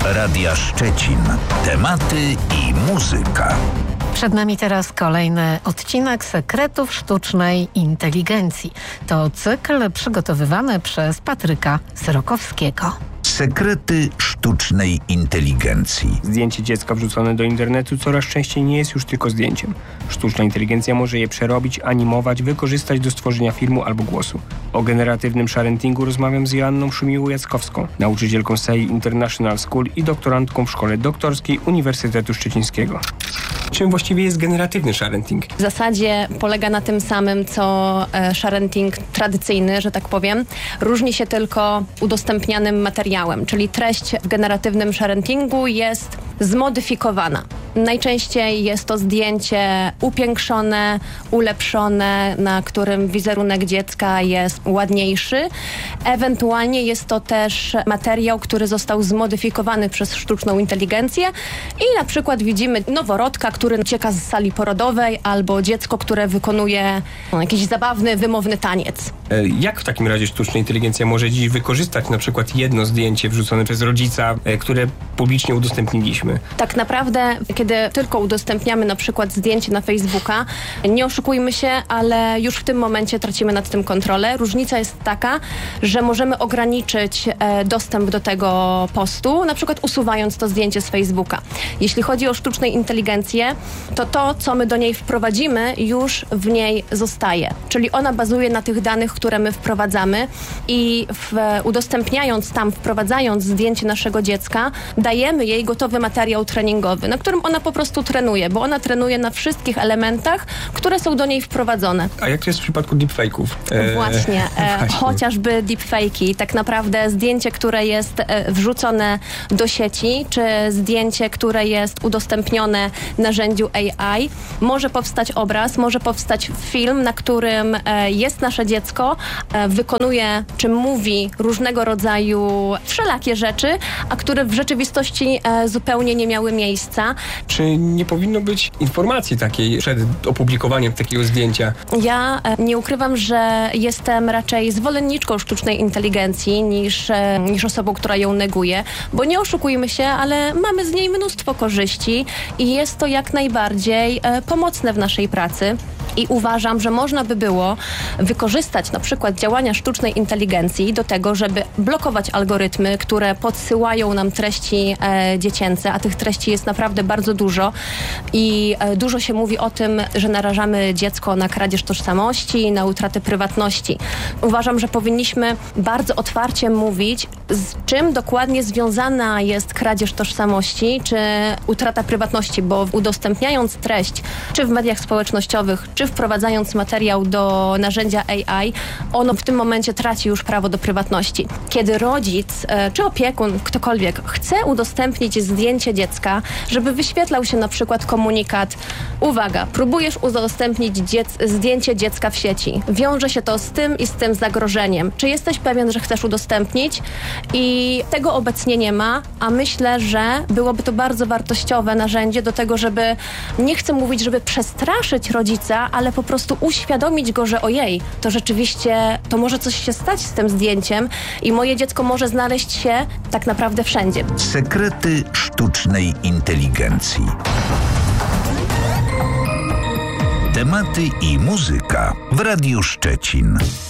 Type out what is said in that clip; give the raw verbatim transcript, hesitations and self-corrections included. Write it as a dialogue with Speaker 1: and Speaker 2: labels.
Speaker 1: Radia Szczecin. Tematy i muzyka.
Speaker 2: Przed nami teraz kolejny odcinek Sekretów Sztucznej Inteligencji. To cykl przygotowywany przez Patryka Syrokowskiego.
Speaker 1: Sekrety sztucznej inteligencji.
Speaker 3: Zdjęcie dziecka wrzucone do internetu coraz częściej nie jest już tylko zdjęciem. Sztuczna inteligencja może je przerobić, animować, wykorzystać do stworzenia filmu albo głosu. O generatywnym sharentingu rozmawiam z Joanną Szumiłą-Jackowską, nauczycielką S E I International School i doktorantką w Szkole Doktorskiej Uniwersytetu Szczecińskiego. Czym właściwie jest generatywny sharenting?
Speaker 4: W zasadzie polega na tym samym, co e, sharenting tradycyjny, że tak powiem. Różni się tylko udostępnianym materiałem, czyli treść w generatywnym sharentingu jest zmodyfikowana. Najczęściej jest to zdjęcie upiększone, ulepszone, na którym wizerunek dziecka jest ładniejszy. Ewentualnie jest to też materiał, który został zmodyfikowany przez sztuczną inteligencję i na przykład widzimy noworodka, który ucieka z sali porodowej, albo dziecko, które wykonuje no, jakiś zabawny, wymowny taniec.
Speaker 3: E, jak w takim razie sztuczna inteligencja może dziś wykorzystać na przykład jedno zdjęcie wrzucone przez rodzica, e, które publicznie udostępniliśmy?
Speaker 4: Tak naprawdę, kiedy tylko udostępniamy na przykład zdjęcie na Facebooka, nie oszukujmy się, ale już w tym momencie tracimy nad tym kontrolę. Różnica jest taka, że możemy ograniczyć e, dostęp do tego postu, na przykład usuwając to zdjęcie z Facebooka. Jeśli chodzi o sztuczną inteligencję, to to, co my do niej wprowadzimy, już w niej zostaje. Czyli ona bazuje na tych danych, które my wprowadzamy i w, udostępniając tam, wprowadzając zdjęcie naszego dziecka, dajemy jej gotowy materiał treningowy, na którym ona po prostu trenuje, bo ona trenuje na wszystkich elementach, które są do niej wprowadzone.
Speaker 3: A jak to jest w przypadku deepfake'ów? E,
Speaker 4: właśnie, e,
Speaker 3: właśnie. Chociażby
Speaker 4: deepfake'i. Tak naprawdę zdjęcie, które jest e, wrzucone do sieci, czy zdjęcie, które jest udostępnione narzędziu A I, może powstać obraz, może powstać film, na którym e, jest nasze dziecko, e, wykonuje, czy mówi różnego rodzaju wszelakie rzeczy, a które w rzeczywistości e, zupełnie nie miały miejsca.
Speaker 3: Czy nie powinno być informacji takiej przed opublikowaniem takiego zdjęcia?
Speaker 4: Ja e, nie ukrywam, że jestem raczej zwolenniczką sztucznej inteligencji niż, e, niż osobą, która ją neguje, bo nie oszukujmy się, ale mamy z niej mnóstwo korzyści i jest to jak najbardziej e, pomocne w naszej pracy. I uważam, że można by było wykorzystać na przykład działania sztucznej inteligencji do tego, żeby blokować algorytmy, które podsyłają nam treści e, dziecięce, a tych treści jest naprawdę bardzo dużo i e, dużo się mówi o tym, że narażamy dziecko na kradzież tożsamości, na utratę prywatności. Uważam, że powinniśmy bardzo otwarcie mówić, z czym dokładnie związana jest kradzież tożsamości, czy utrata prywatności, bo udostępniając treść, czy w mediach społecznościowych, czy wprowadzając materiał do narzędzia A I, ono w tym momencie traci już prawo do prywatności. Kiedy rodzic, e, czy opiekun, ktokolwiek chce udostępnić zdjęcie dziecka, żeby wyświetlał się na przykład komunikat: uwaga, próbujesz udostępnić dziec- zdjęcie dziecka w sieci. Wiąże się to z tym i z tym zagrożeniem. Czy jesteś pewien, że chcesz udostępnić? I tego obecnie nie ma, a myślę, że byłoby to bardzo wartościowe narzędzie do tego, żeby, nie chcę mówić, żeby przestraszyć rodzica, ale po prostu uświadomić go, że ojej, to rzeczywiście, to może coś się stać z tym zdjęciem i moje dziecko może znaleźć się tak naprawdę wszędzie.
Speaker 1: Sekrety sztucznej inteligencji. Tematy i muzyka w Radiu Szczecin.